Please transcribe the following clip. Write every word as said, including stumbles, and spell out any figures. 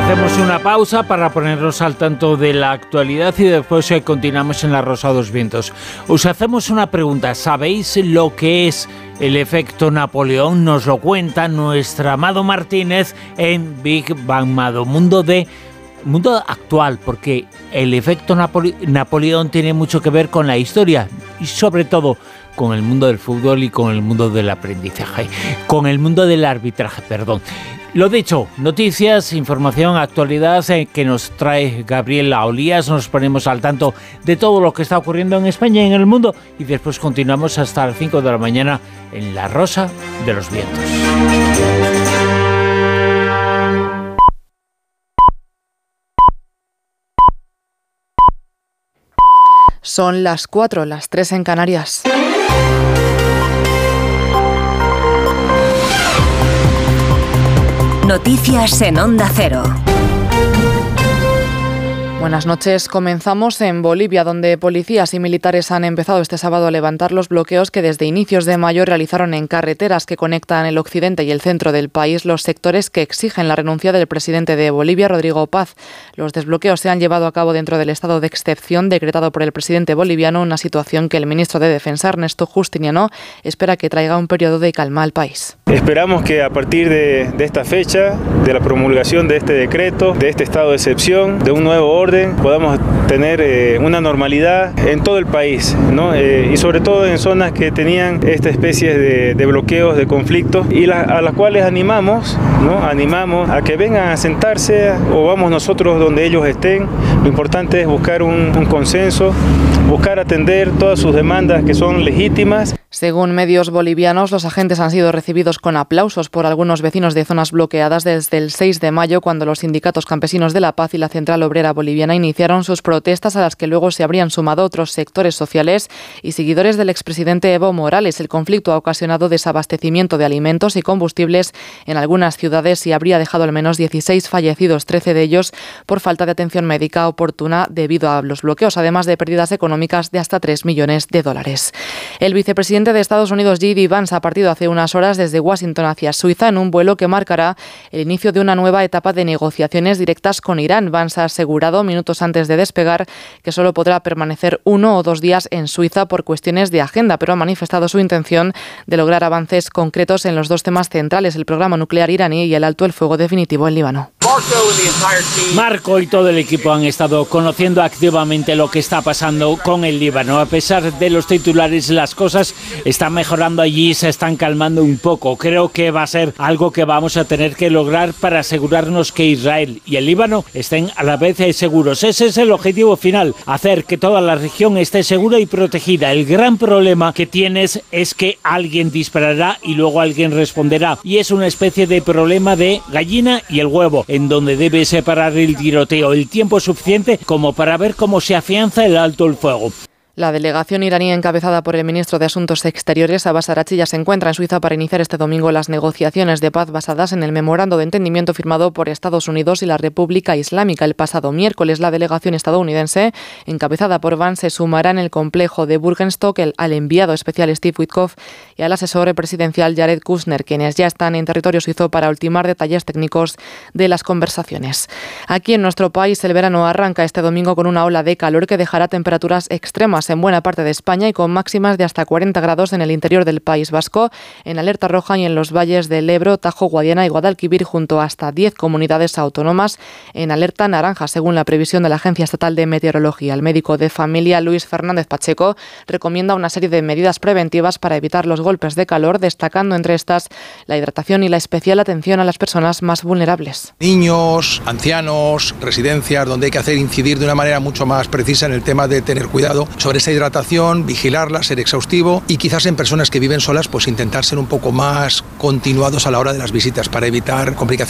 Hacemos una pausa para ponernos al tanto de la actualidad y después eh, continuamos en La Rosa de los Vientos. Os hacemos una pregunta. ¿Sabéis lo que es el efecto Napoleón? Nos lo cuenta nuestro Amado Martínez en Big Bang Mado, mundo de mundo actual, porque el efecto Napole- Napoleón tiene mucho que ver con la historia y sobre todo con el mundo del fútbol y con el mundo del aprendizaje, con el mundo del arbitraje, perdón. Lo dicho, noticias, información, actualidad eh, que nos trae Gabriela Olías. Nos ponemos al tanto de todo lo que está ocurriendo en España y en el mundo y después continuamos hasta las cinco de la mañana en La Rosa de los Vientos. Son las cuatro, las tres en Canarias. Noticias en Onda Cero. Buenas noches. Comenzamos en Bolivia, donde policías y militares han empezado este sábado a levantar los bloqueos que desde inicios de mayo realizaron en carreteras que conectan el occidente y el centro del país los sectores que exigen la renuncia del presidente de Bolivia, Rodrigo Paz. Los desbloqueos se han llevado a cabo dentro del estado de excepción decretado por el presidente boliviano, una situación que el ministro de Defensa, Ernesto Justiniano, espera que traiga un periodo de calma al país. Esperamos que a partir de, de esta fecha, de la promulgación de este decreto, de este estado de excepción, de un nuevo orden, podamos tener eh, una normalidad en todo el país, ¿no? Eh, y sobre todo en zonas que tenían esta especie de, de bloqueos, de conflictos, y la, a las cuales animamos, ¿no? Animamos a que vengan a sentarse o vamos nosotros donde ellos estén. Lo importante es buscar un, un consenso, buscar atender todas sus demandas que son legítimas. Según medios bolivianos, los agentes han sido recibidos con aplausos por algunos vecinos de zonas bloqueadas desde el seis de mayo, cuando los sindicatos campesinos de La Paz y la Central Obrera Boliviana iniciaron sus protestas, a las que luego se habrían sumado otros sectores sociales y seguidores del expresidente Evo Morales. El conflicto ha ocasionado desabastecimiento de alimentos y combustibles en algunas ciudades y habría dejado al menos dieciséis fallecidos, trece de ellos por falta de atención médica oportuna debido a los bloqueos, además de pérdidas económicas de hasta tres millones de dólares. El vicepresidente de Estados Unidos, J D Vance, ha partido hace unas horas desde Washington hacia Suiza en un vuelo que marcará el inicio de una nueva etapa de negociaciones directas con Irán. Vance ha asegurado minutos antes de despegar que solo podrá permanecer uno o dos días en Suiza por cuestiones de agenda, pero ha manifestado su intención de lograr avances concretos en los dos temas centrales, el programa nuclear iraní y el alto el fuego definitivo en Líbano. Marco y todo el equipo han estado conociendo activamente lo que está pasando con el Líbano. A pesar de los titulares, las cosas están mejorando allí, se están calmando un poco. Creo que va a ser algo que vamos a tener que lograr para asegurarnos que Israel y el Líbano estén a la vez seguros. Ese es el objetivo final, hacer que toda la región esté segura y protegida. El gran problema que tienes es que alguien disparará y luego alguien responderá. Y es una especie de problema de gallina y el huevo, en donde debe separar el tiroteo el tiempo suficiente como para ver cómo se afianza el alto el fuego. La delegación iraní, encabezada por el ministro de Asuntos Exteriores, Abbas Araghchi, ya se encuentra en Suiza para iniciar este domingo las negociaciones de paz basadas en el memorando de entendimiento firmado por Estados Unidos y la República Islámica. El pasado miércoles, la delegación estadounidense, encabezada por Vance, se sumará en el complejo de Burgenstock al enviado especial Steve Witkoff y al asesor presidencial Jared Kushner, quienes ya están en territorio suizo para ultimar detalles técnicos de las conversaciones. Aquí en nuestro país, el verano arranca este domingo con una ola de calor que dejará temperaturas extremas en buena parte de España y con máximas de hasta cuarenta grados en el interior del País Vasco, en alerta roja y en los valles del Ebro, Tajo, Guadiana y Guadalquivir, junto a hasta diez comunidades autónomas en alerta naranja, según la previsión de la Agencia Estatal de Meteorología. El médico de familia, Luis Fernández Pacheco, recomienda una serie de medidas preventivas para evitar los golpes de calor, destacando entre estas la hidratación y la especial atención a las personas más vulnerables. Niños, ancianos, residencias, donde hay que hacer incidir de una manera mucho más precisa en el tema de tener cuidado sobre esa hidratación, vigilarla, ser exhaustivo, y quizás en personas que viven solas pues intentar ser un poco más continuados a la hora de las visitas para evitar complicaciones.